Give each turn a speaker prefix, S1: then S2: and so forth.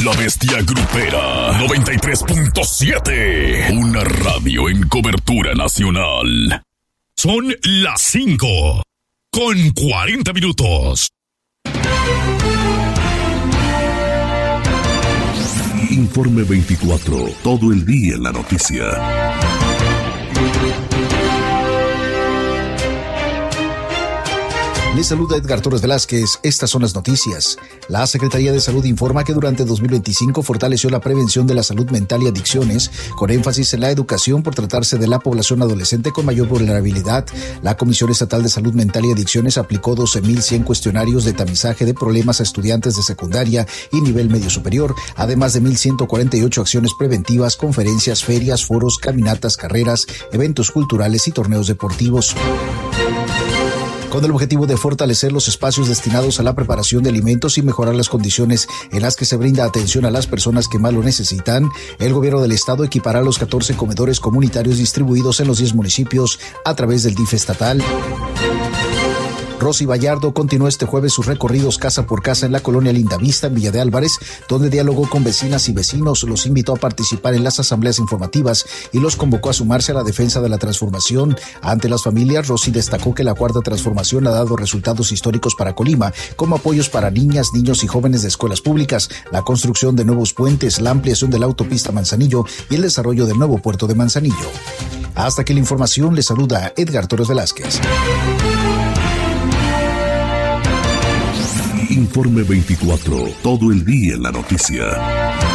S1: La Bestia Grupera 93.7. Una radio en cobertura nacional. Son las 5 con 40 minutos. Informe 24. Todo el día en la noticia.
S2: Les saluda Edgar Torres Velázquez. Estas son las noticias. La Secretaría de Salud informa que durante 2025 fortaleció la prevención de la salud mental y adicciones, con énfasis en la educación por tratarse de la población adolescente con mayor vulnerabilidad. La Comisión Estatal de Salud Mental y Adicciones aplicó 12.100 cuestionarios de tamizaje de problemas a estudiantes de secundaria y nivel medio superior, además de 1.148 acciones preventivas, conferencias, ferias, foros, caminatas, carreras, eventos culturales y torneos deportivos. Con el objetivo de fortalecer los espacios destinados a la preparación de alimentos y mejorar las condiciones en las que se brinda atención a las personas que más lo necesitan, el gobierno del estado equipará los 14 comedores comunitarios distribuidos en los 10 municipios a través del DIF estatal. Rosy Vallardo continuó este jueves sus recorridos casa por casa en la colonia Lindavista, en Villa de Álvarez, donde dialogó con vecinas y vecinos, los invitó a participar en las asambleas informativas y los convocó a sumarse a la defensa de la transformación. Ante las familias, Rosy destacó que la Cuarta Transformación ha dado resultados históricos para Colima, como apoyos para niñas, niños y jóvenes de escuelas públicas, la construcción de nuevos puentes, la ampliación de la autopista Manzanillo y el desarrollo del nuevo puerto de Manzanillo. Hasta aquí la información, les saluda Edgar Torres Velázquez.
S1: Informe 24. Todo el día en la noticia.